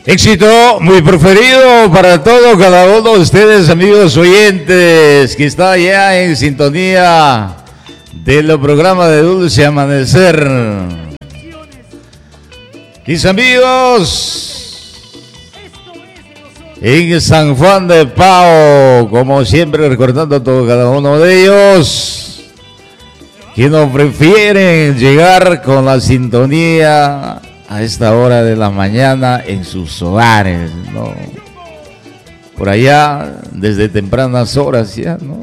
Éxito muy preferido para todo cada uno de ustedes, amigos oyentes, que está ya en sintonía del programa de Dulce Amanecer. Mis amigos, en San Juan de Pao, como siempre, recordando a todo cada uno de ellos, que no prefieren llegar con la sintonía a esta hora de la mañana en sus hogares, ¿no? Por allá, desde tempranas horas ya, ¿no?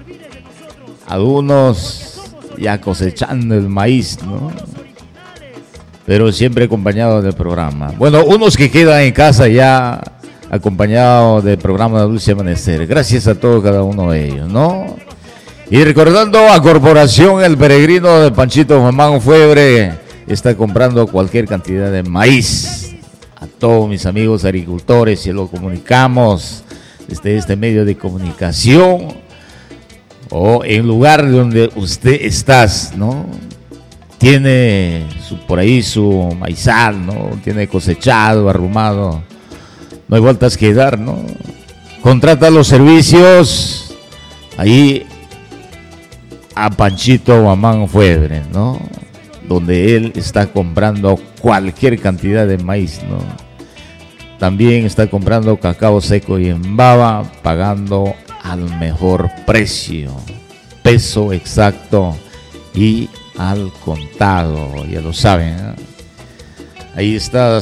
Algunos ya cosechando el maíz, ¿no? Pero siempre acompañados del programa. Bueno, unos que quedan en casa ya acompañados del programa de Dulce Amanecer. Gracias a todos cada uno de ellos, ¿no? Y recordando a Corporación El Peregrino de Panchito Mamán Fuebre, está comprando cualquier cantidad de maíz. A todos mis amigos agricultores, si lo comunicamos desde este medio de comunicación o en lugar donde usted está, ¿no? Tiene por ahí su maizal, ¿no? Tiene cosechado, arrumado, no hay vueltas que dar, ¿no? Contrata los servicios ahí a Panchito Mamán Fuebre, ¿no? Donde él está comprando cualquier cantidad de maíz, ¿no? También está comprando cacao seco y en baba, pagando al mejor precio, peso exacto y al contado, ya lo saben, ¿eh? Ahí está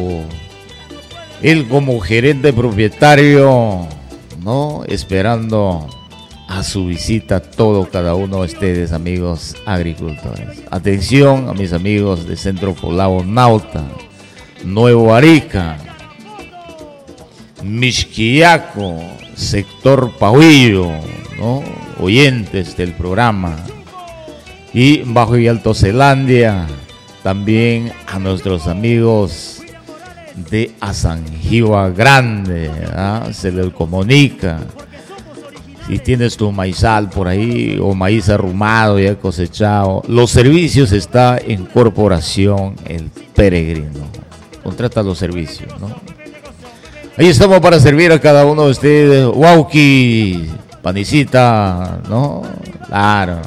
él como gerente propietario, ¿no? Esperando a su visita cada uno de ustedes, amigos agricultores. Atención a mis amigos de Centro Poblado Nauta, Nuevo Arica, Mixquiaco, sector Pahuillo, ¿no? Oyentes del programa. Y Bajo y Alto Zelandia, también a nuestros amigos de Azanjiwa Grande, ¿ah? Se les comunica. Si tienes tu maizal por ahí o maíz arrumado ya cosechado, los servicios está en Corporación El Peregrino. Contrata los servicios, ¿no? Ahí estamos para servir a cada uno de ustedes. Wauki, panicita, ¿no? Claro.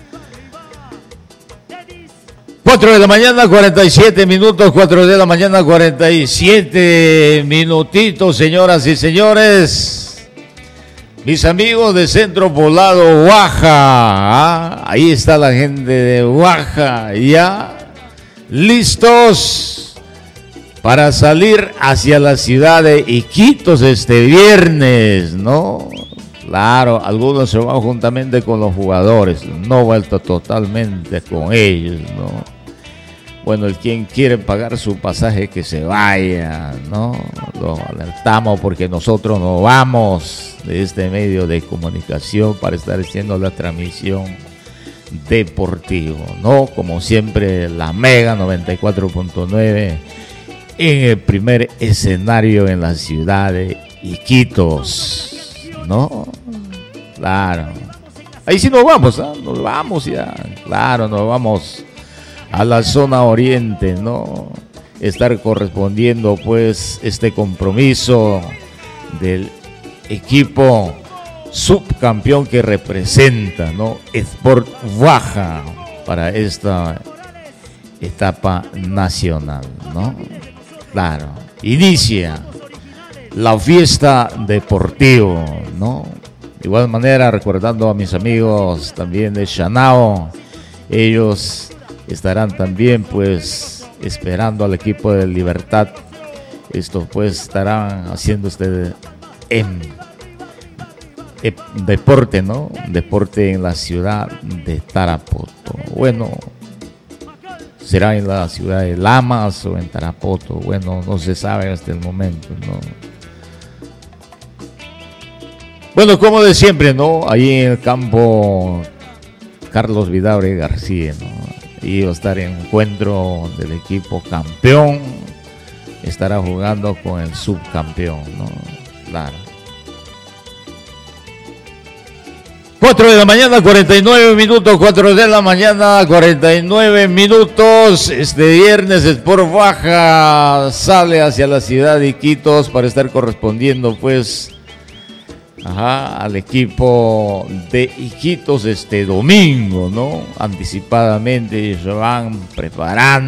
4 de la mañana, 47 minutos, 4 de la mañana, 47 minutitos, señoras y señores. Mis amigos de Centro Poblado Oaxaca, ¿ah? Ahí está la gente de Oaxaca, ya listos para salir hacia la ciudad de Iquitos este viernes, ¿no? Claro, algunos se van juntamente con los jugadores, no vuelto totalmente con ellos, ¿no? Bueno, el quien quiere pagar su pasaje que se vaya, ¿no? Lo alertamos porque nosotros no vamos de este medio de comunicación para estar haciendo la transmisión deportiva, ¿no? Como siempre, la Mega 94.9 en el primer escenario en la ciudad de Iquitos, ¿no? Claro. Ahí sí nos vamos, ¿eh? Nos vamos ya, claro, nos vamos a la zona oriente, ¿no? Estar correspondiendo pues este compromiso del equipo subcampeón que representa, ¿no? Sport Oaxaca para esta etapa nacional, ¿no? Claro, inicia la fiesta deportiva, ¿no? De igual manera, recordando a mis amigos también de Chanao, ellos estarán también pues esperando al equipo de Libertad. Estos pues estarán haciendo deporte, ¿no? Deporte en la ciudad de Tarapoto. Bueno, será en la ciudad de Lamas o en Tarapoto. Bueno, no se sabe hasta el momento, ¿no? Bueno, como de siempre, ¿no? Ahí en el campo Carlos Vidabre García, ¿no? Y va a estar en encuentro del equipo campeón, estará jugando con el subcampeón, ¿no? Claro. 4 de la mañana, 49 minutos, 4 de la mañana, 49 minutos. Este viernes Sport Baja sale hacia la ciudad de Iquitos para estar correspondiendo pues al equipo de Iquitos este domingo, ¿no? Anticipadamente se van preparando.